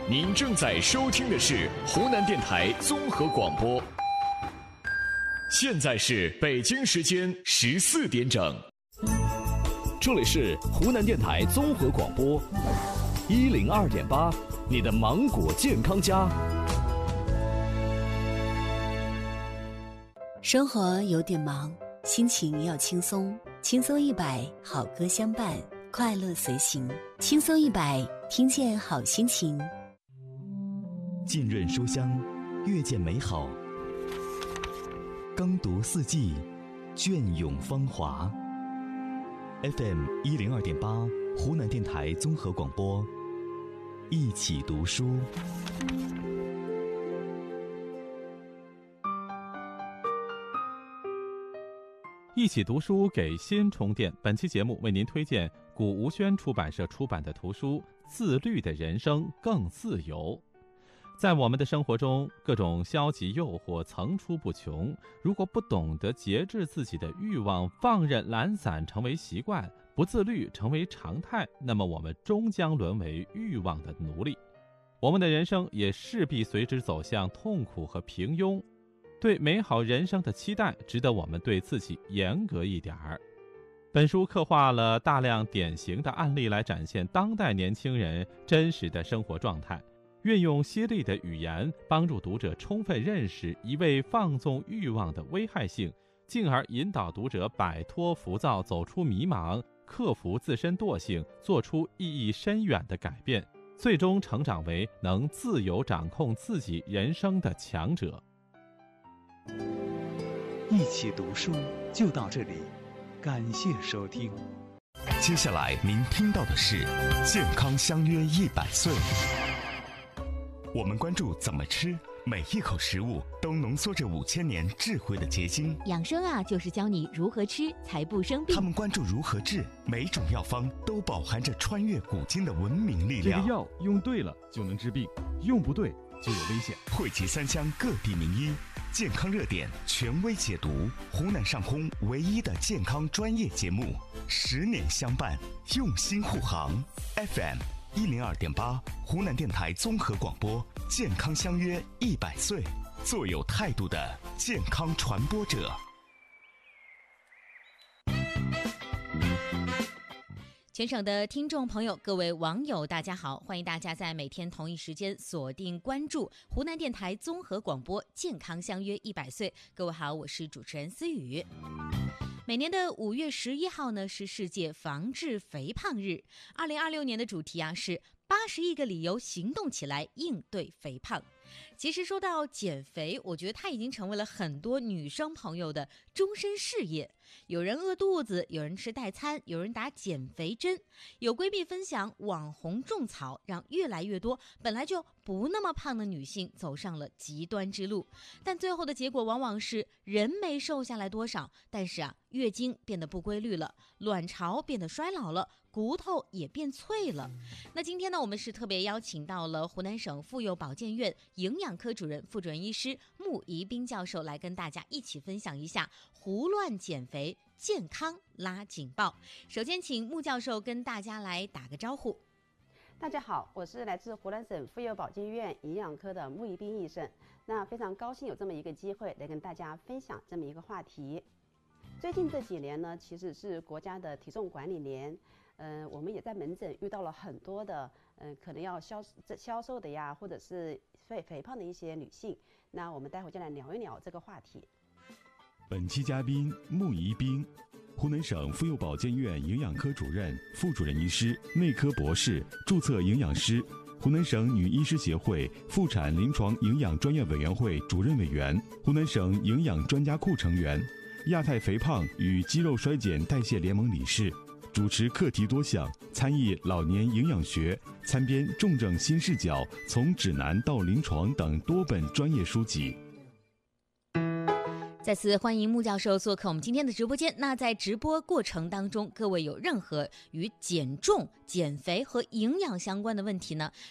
您正在收听的是湖南电台综合广播，现在是北京时间14点整， 这里是湖南电台综合广播102.8，你的芒果健康家。 生活有点忙，心情要轻松，轻松100，好歌相伴，快乐随行，轻松100，听见好心情。 浸润书香，阅见美好，耕读四季，隽永芳华。FM 102.8，湖南电台综合广播，一起读书。 一起读书给心充电。本期节目为您推荐谷吴轩出版社出版的图书《自律的人生更自由》。在我们的生活中，各种消极诱惑层出不穷，如果不懂得节制自己的欲望，放任懒散成为习惯，不自律成为常态，那么我们终将沦为欲望的奴隶，我们的人生也势必随之走向痛苦和平庸。对美好人生的期待，值得我们对自己严格一点儿。本书刻画了大量典型的案例，来展现当代年轻人真实的生活状态，运用犀利的语言，帮助读者充分认识一味放纵欲望的危害性，进而引导读者摆脱浮躁，走出迷茫，克服自身惰性，做出意义深远的改变，最终成长为能自由掌控自己人生的强者。 一起读书就到这里，感谢收听。 接下来您听到的是健康相约100岁。我们关注怎么吃，每一口食物都浓缩着5000年智慧的结晶。 养生啊，就是教你如何吃才不生病。 他们关注如何治，每种药方都饱含着穿越古今的文明力量。 这个药用对了就能治病，用不对就有危险。 汇集3乡各地名医，健康热点权威解读，湖南上空唯一的健康专业节目，10年相伴，用心护航。FM 102.8，湖南电台综合广播，健康相约100岁，做有态度的健康传播者。 全省的听众朋友，各位网友大家好，欢迎大家在每天同一时间锁定关注湖南电台综合广播健康相约100岁。各位好，我是主持人思雨。每年的5月11号呢，是世界防治肥胖日。2026年的主题啊是81个理由行动起来应对肥胖。其实说到减肥，我觉得它已经成为了很多女生朋友的终身事业。有人饿肚子，有人吃代餐，有人打减肥针，有闺蜜分享网红种草，让越来越多本来就不那么胖的女性走上了极端之路。但最后的结果往往是人没瘦下来多少，但是月经变得不规律了，卵巢变得衰老了，骨头也变脆了。那今天呢，我们是特别邀请到了湖南省妇幼保健院营养科主任、副主任医师穆宜斌教授，来跟大家一起分享一下胡乱减肥，健康拉警报。首先请穆教授跟大家来打个招呼。 大家好，我是来自湖南省妇幼保健院营养科的穆宜斌医生。那非常高兴有这么一个机会来跟大家分享这么一个话题。最近这几年呢，其实是国家的体重管理年，我们也在门诊遇到了很多的，可能要消瘦的呀，或者是肥胖的一些女性。那我们待会就来聊一聊这个话题。 本期嘉宾穆宜斌，湖南省妇幼保健院营养科主任、副主任医师、内科博士、注册营养师，湖南省女医师协会妇产临床营养专业委员会主任委员，湖南省营养专家库成员，亚太肥胖与肌肉衰减代谢联盟理事，主持课题多项，参议老年营养学，参编《重症新视角：从指南到临床》等多本专业书籍。 再次欢迎穆教授做客我们今天的直播间。那在直播过程当中，各位有任何与减重、减肥和营养相关的问题呢，